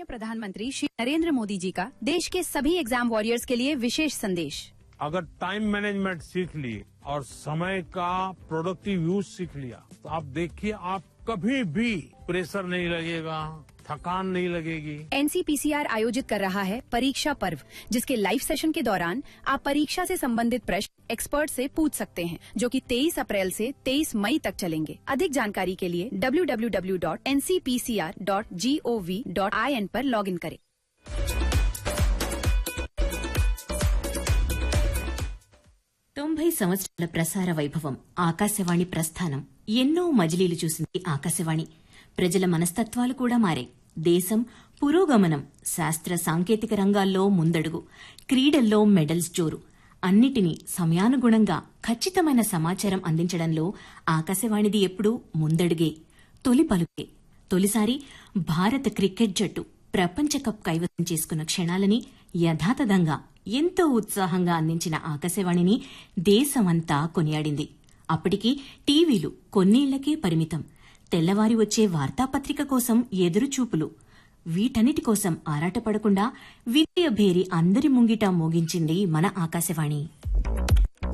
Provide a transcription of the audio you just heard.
प्रधानमंत्री श्री नरेंद्र मोदी जी का देश के सभी एग्जाम वॉरियर्स के लिए विशेष संदेश। अगर टाइम मैनेजमेंट सीख लिए और समय का प्रोडक्टिव यूज सीख लिया तो आप देखिए, आप कभी भी प्रेशर नहीं लगेगा, थकान नहीं लगेगी। एनसीपीसीआर आयोजित कर रहा है परीक्षा पर्व, जिसके लाइव सेशन के दौरान आप परीक्षा से संबंधित प्रश्न एक्सपर्ट से पूछ सकते हैं, जो कि 23 अप्रैल से 23 मई तक चलेंगे। अधिक जानकारी के लिए www.ncpcr.gov.in पर लॉगिन करें। 90 సంవత్సరాల ప్రసార వైభవం ఆకాశవాణి ప్రస్థానం. ఎన్నో మజిలీలు చూసింది ఆకాశవాణి. ప్రజల మనస్తత్వాలు కూడా మారాయి. దేశం పురోగమనం, శాస్త్ర సాంకేతిక రంగాల్లో ముందడుగు, క్రీడల్లో మెడల్స్ జోరు, అన్నిటినీ సమయానుగుణంగా ఖచ్చితమైన సమాచారం అందించడంలో ఆకాశవాణిది ఎప్పుడూ ముందడుగే, తొలి పలుకే. తొలిసారి భారత క్రికెట్ జట్టు ప్రపంచ కప్ కైవసం చేసుకున్న క్షణాలని యథాతథంగా ఎంతో ఉత్సాహంగా అందించిన ఆకాశవాణిని దేశమంతా కొనియాడింది. అప్పటికి టీవీలు కొన్నేళ్లకే పరిమితం. తెల్లవారి వచ్చే వార్తాపత్రిక కోసం ఎదురుచూపులు. వీటన్నిటి కోసం ఆరాటపడకుండా విద్య భేరి అందరి ముంగిట మోగించింది మన ఆకాశవాణి.